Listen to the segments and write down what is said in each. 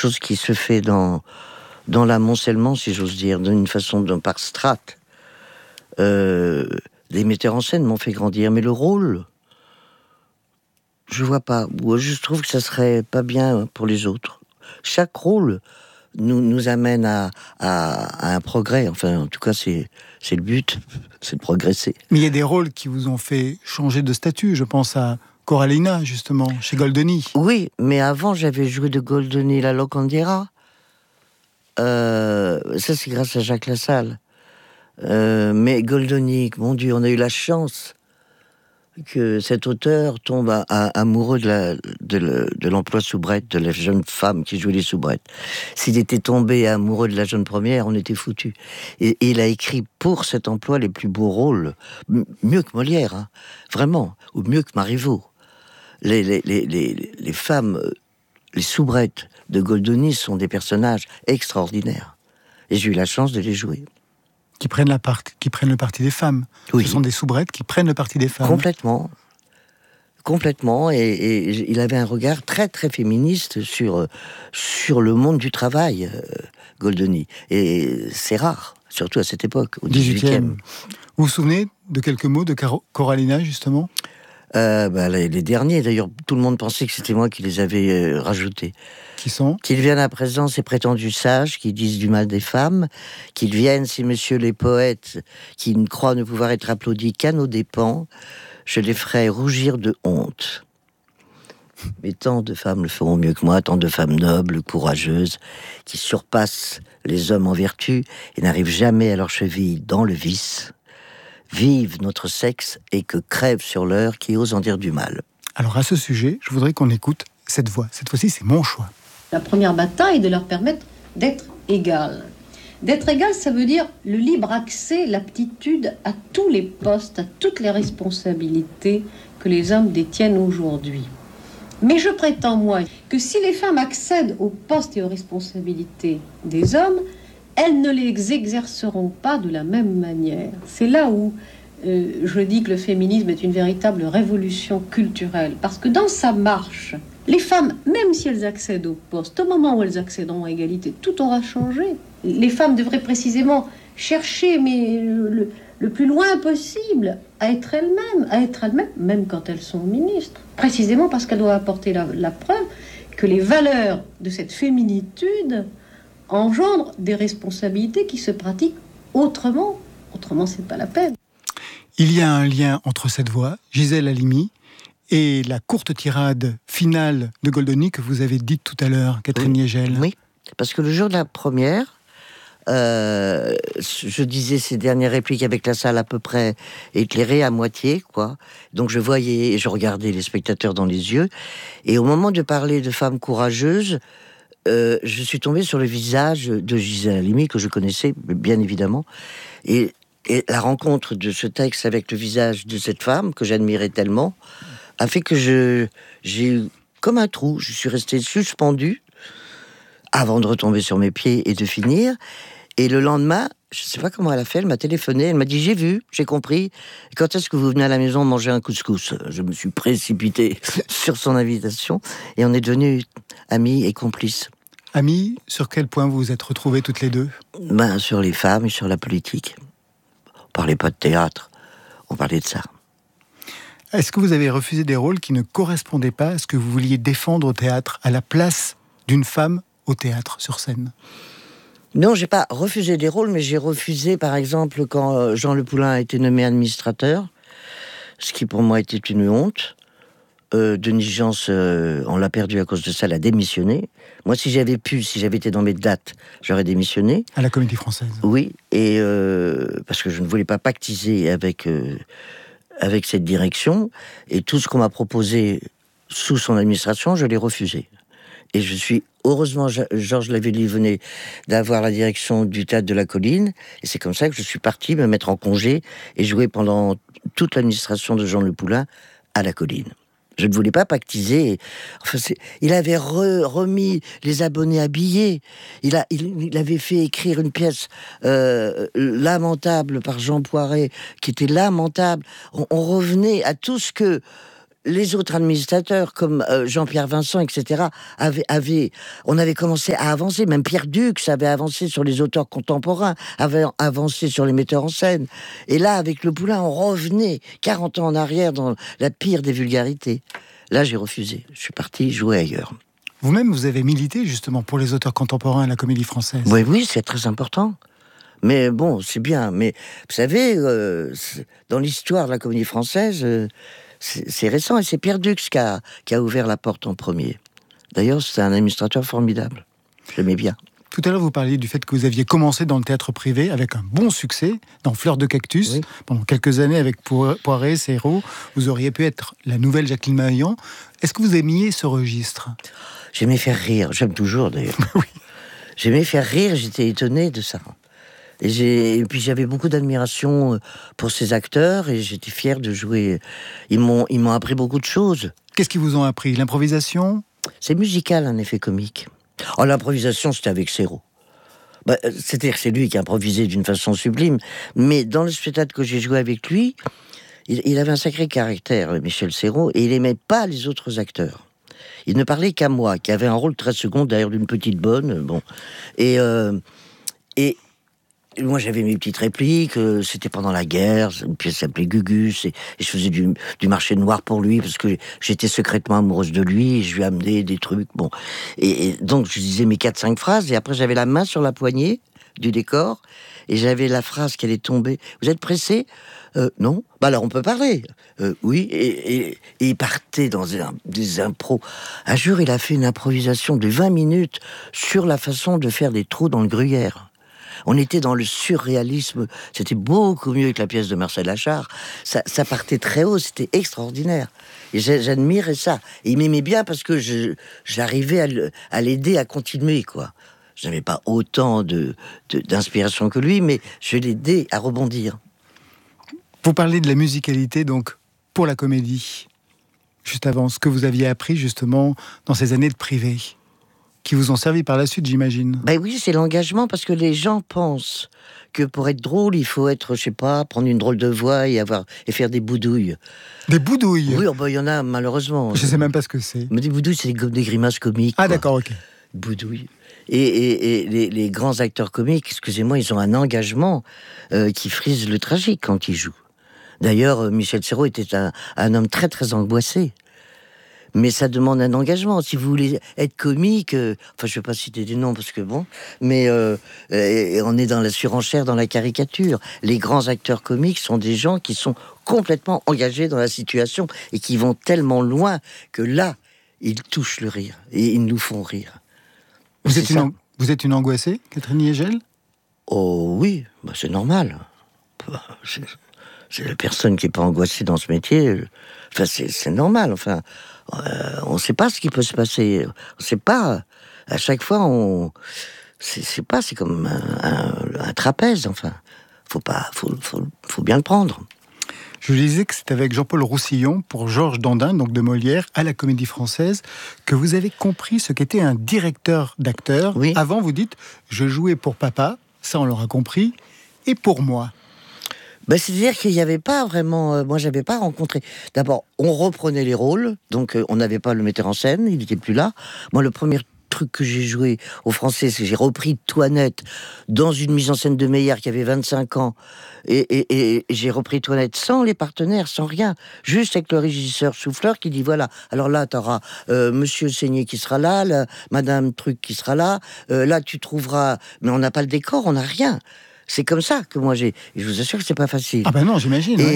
chose qui se fait dans l'amoncellement, si j'ose dire, d'une façon par strate. Les metteurs en scène m'ont fait grandir, mais le rôle, je vois pas. Je trouve que ça serait pas bien pour les autres. Chaque rôle nous amène à un progrès. Enfin, en tout cas, c'est le but, c'est de progresser. Mais il y a des rôles qui vous ont fait changer de statut. Je pense à Coralina, justement, chez Goldoni. Oui, mais avant, j'avais joué de Goldoni la Locandiera. Ça, c'est grâce à Jacques Lassalle. Mais Goldoni, mon Dieu, on a eu la chance que cet auteur tombe amoureux de l'emploi soubrette, de la jeune femme qui jouait les soubrettes. S'il était tombé amoureux de la jeune première, on était foutus. Et il a écrit pour cet emploi les plus beaux rôles, mieux que Molière, hein, vraiment, ou mieux que Marivaux. Les femmes, les soubrettes de Goldoni sont des personnages extraordinaires. Et j'ai eu la chance de les jouer. Qui prennent le parti des femmes. Oui. Ce sont des soubrettes qui prennent le parti des femmes. Complètement. Et il avait un regard très, très féministe sur le monde du travail, Goldoni. Et c'est rare, surtout à cette époque, au XVIIIe. Vous vous souvenez de quelques mots de Coralina, justement ? Les derniers, d'ailleurs, tout le monde pensait que c'était moi qui les avais rajoutés. Qui sont ? Qu'ils viennent à présent ces prétendus sages qui disent du mal des femmes, qu'ils viennent ces messieurs les poètes qui ne croient ne pouvoir être applaudis qu'à nos dépens, je les ferai rougir de honte. Mais tant de femmes le feront mieux que moi, tant de femmes nobles, courageuses, qui surpassent les hommes en vertu et n'arrivent jamais à leur cheville dans le vice. Vive notre sexe et que crève sur l'heure qui ose en dire du mal. Alors à ce sujet, je voudrais qu'on écoute cette voix. Cette fois-ci, c'est mon choix. La première bataille est de leur permettre d'être égales. D'être égales, ça veut dire le libre accès, l'aptitude à tous les postes, à toutes les responsabilités que les hommes détiennent aujourd'hui. Mais je prétends, moi, que si les femmes accèdent aux postes et aux responsabilités des hommes, elles ne les exerceront pas de la même manière. C'est là où je dis que le féminisme est une véritable révolution culturelle. Parce que dans sa marche, les femmes, même si elles accèdent au poste, au moment où elles accéderont à égalité, tout aura changé. Les femmes devraient précisément chercher, mais le plus loin possible, à être elles-mêmes, même quand elles sont ministres. Précisément parce qu'elles doivent apporter la preuve que les valeurs de cette féminitude engendrent des responsabilités qui se pratiquent autrement. Autrement, c'est pas la peine. Il y a un lien entre cette voix, Gisèle Halimi, et la courte tirade finale de Goldoni que vous avez dite tout à l'heure, Catherine Niégel. Oui, parce que le jour de la première, je disais ces dernières répliques avec la salle à peu près éclairée à moitié, quoi. Donc je voyais et je regardais les spectateurs dans les yeux. Et au moment de parler de femmes courageuses, je suis tombé sur le visage de Gisèle Halimi, que je connaissais bien évidemment. Et la rencontre de ce texte avec le visage de cette femme, que j'admirais tellement, a fait que j'ai eu comme un trou. Je suis resté suspendu avant de retomber sur mes pieds et de finir. Et le lendemain, je ne sais pas comment elle a fait, elle m'a téléphoné, elle m'a dit « J'ai vu, j'ai compris. Quand est-ce que vous venez à la maison manger un couscous ?» Je me suis précipité sur son invitation et on est devenus amis et complices. Amis, sur quel point vous vous êtes retrouvés toutes les deux ? Sur les femmes et sur la politique. On parlait pas de théâtre, on parlait de ça. Est-ce que vous avez refusé des rôles qui ne correspondaient pas à ce que vous vouliez défendre au théâtre, à la place d'une femme au théâtre, sur scène ? Non, j'ai pas refusé des rôles, mais j'ai refusé, par exemple, quand Jean Le Poulain a été nommé administrateur, ce qui pour moi était une honte. Denis Jans, on l'a perdu à cause de ça, l'a démissionné. Moi, si j'avais été dans mes dates, j'aurais démissionné. À la Comédie Française. Oui, et parce que je ne voulais pas pactiser avec cette direction, et tout ce qu'on m'a proposé sous son administration, je l'ai refusé. Et je suis, heureusement, Georges Lavelli venait d'avoir la direction du Théâtre de la Colline, et c'est comme ça que je suis parti me mettre en congé et jouer pendant toute l'administration de Jean Le Poulain à la Colline. Je ne voulais pas pactiser. Enfin, il avait remis les abonnés habillés. Il avait fait écrire une pièce lamentable par Jean Poiret, qui était lamentable. On revenait à tout ce que les autres administrateurs, comme Jean-Pierre Vincent, etc., on avait commencé à avancer. Même Pierre Dux avait avancé sur les auteurs contemporains, avait avancé sur les metteurs en scène. Et là, avec Le Poulain, on revenait 40 ans en arrière dans la pire des vulgarités. Là, j'ai refusé. Je suis parti jouer ailleurs. Vous-même, vous avez milité justement pour les auteurs contemporains à la Comédie Française. Oui, c'est très important. Mais bon, c'est bien. Mais vous savez, dans l'histoire de la Comédie Française, c'est récent. Et c'est Pierre Dux qui a ouvert la porte en premier. D'ailleurs, c'est un administrateur formidable. Je l'aimais bien. Tout à l'heure, vous parliez du fait que vous aviez commencé dans le théâtre privé avec un bon succès dans Fleur de Cactus. Oui. Pendant quelques années avec Poiret, Serrault, vous auriez pu être la nouvelle Jacqueline Maillan. Est-ce que vous aimiez ce registre ? J'aimais faire rire. J'aime toujours, d'ailleurs. Oui. J'aimais faire rire. J'étais étonné de ça. Et puis j'avais beaucoup d'admiration pour ces acteurs et j'étais fier de jouer. Ils m'ont appris beaucoup de choses. Qu'est-ce qu'ils vous ont appris ? L'improvisation ? C'est musical, un effet comique. Oh, l'improvisation, c'était avec Serrault. C'est-à-dire que c'est lui qui improvisait d'une façon sublime. Mais dans le spectacle que j'ai joué avec lui, il avait un sacré caractère, Michel Serrault, et il n'aimait pas les autres acteurs. Il ne parlait qu'à moi, qui avait un rôle très secondaire d'une petite bonne. Bon. Et moi, j'avais mes petites répliques, c'était pendant la guerre, une pièce s'appelait Gugus, et je faisais du marché noir pour lui, parce que j'étais secrètement amoureuse de lui, et je lui amenais des trucs, bon. Et donc, je disais mes 4-5 phrases, et après, j'avais la main sur la poignée du décor, et j'avais la phrase qui allait tomber. Vous êtes pressé ? Non ? Alors, on peut parler. Oui, et il partait dans des impros. Un jour, il a fait une improvisation de 20 minutes sur la façon de faire des trous dans le gruyère. On était dans le surréalisme, c'était beaucoup mieux que la pièce de Marcel Achard. Ça partait très haut, c'était extraordinaire. Et j'admirais ça. Et il m'aimait bien parce que j'arrivais à l'aider à continuer, quoi. Je n'avais pas autant d'inspiration que lui, mais je l'aidais à rebondir. Vous parlez de la musicalité, donc, pour la comédie. Juste avant, ce que vous aviez appris, justement, dans ces années de privé, qui vous ont servi par la suite, j'imagine. Oui, c'est l'engagement, parce que les gens pensent que pour être drôle, il faut être, je sais pas, prendre une drôle de voix et faire des boudouilles. Des boudouilles ? Oui, il y en a, malheureusement. Je sais même pas ce que c'est. Mais des boudouilles, c'est des grimaces comiques. Ah, quoi. D'accord, ok. Boudouilles. Et les grands acteurs comiques, excusez-moi, ils ont un engagement qui frise le tragique quand ils jouent. D'ailleurs, Michel Serrault était un homme très, très angoissé. Mais ça demande un engagement. Si vous voulez être comique, je ne vais pas citer des noms parce que bon, mais on est dans la surenchère, dans la caricature. Les grands acteurs comiques sont des gens qui sont complètement engagés dans la situation et qui vont tellement loin que là, ils touchent le rire et ils nous font rire. Vous êtes une angoissée, Catherine Yegel ? Oh oui, c'est normal. C'est la personne qui n'est pas angoissée dans ce métier. Enfin, c'est normal. Enfin. On ne sait pas ce qui peut se passer. On ne sait pas. À chaque fois, c'est comme un trapèze. Enfin, faut bien le prendre. Je disais que c'est avec Jean-Paul Roussillon pour Georges Dandin, donc de Molière, à la Comédie Française, que vous avez compris ce qu'était un directeur d'acteur. Oui. Avant, vous dites, je jouais pour papa, ça on l'aura compris, et pour moi. C'est-à-dire qu'il n'y avait pas vraiment... moi, j'avais pas rencontré... D'abord, on reprenait les rôles, donc on n'avait pas le metteur en scène, il n'était plus là. Moi, le premier truc que j'ai joué au Français, c'est que j'ai repris Toinette dans une mise en scène de Meyer qui avait 25 ans, et j'ai repris Toinette sans les partenaires, sans rien, juste avec le régisseur Souffleur qui dit, voilà, alors là, tu auras Monsieur Seigné qui sera là, Madame Truc qui sera là, là, tu trouveras... Mais on n'a pas le décor, on n'a rien. C'est comme ça que moi j'ai... Je vous assure que c'est pas facile. Ah ben non, j'imagine. Et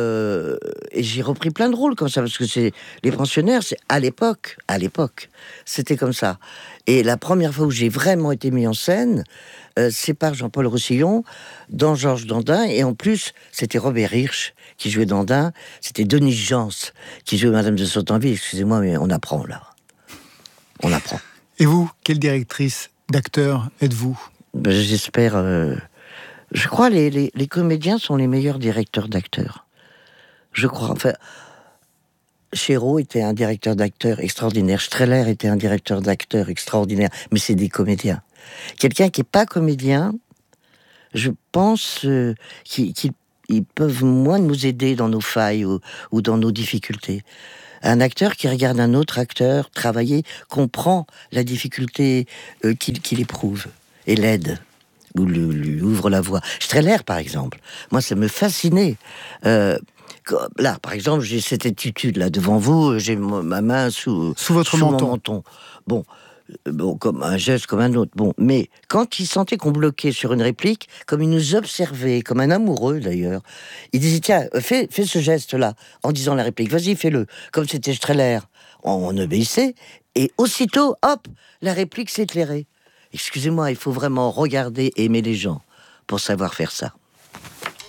j'ai repris plein de rôles comme ça, parce que c'est les pensionnaires, c'est à l'époque, c'était comme ça. Et la première fois où j'ai vraiment été mis en scène, c'est par Jean-Paul Roussillon, dans Georges Dandin, et en plus, c'était Robert Hirsch qui jouait Dandin, c'était Denis Jans qui jouait Madame de Sautanville. Excusez-moi, mais on apprend là. On apprend. Et vous, quelle directrice d'acteur êtes-vous ? J'espère... Je crois que les comédiens sont les meilleurs directeurs d'acteurs. Je crois. Enfin, Chéreau était un directeur d'acteur extraordinaire. Streller était un directeur d'acteur extraordinaire. Mais c'est des comédiens. Quelqu'un qui n'est pas comédien, je pense qu'ils peuvent moins nous aider dans nos failles ou dans nos difficultés. Un acteur qui regarde un autre acteur travailler comprend la difficulté qu'il éprouve et l'aide ou lui ouvre la voie. Strehler, par exemple, moi ça me fascinait. Là, par exemple, j'ai cette attitude là devant vous, j'ai ma main sous votre menton. Mon menton. Bon, comme un geste, comme un autre. Bon, mais quand il sentait qu'on bloquait sur une réplique, comme il nous observait, comme un amoureux d'ailleurs, il disait tiens, fais ce geste-là, en disant la réplique, vas-y, fais-le. Comme c'était Strehler, on obéissait, et aussitôt, hop, la réplique s'éclairait. Excusez-moi, il faut vraiment regarder et aimer les gens pour savoir faire ça.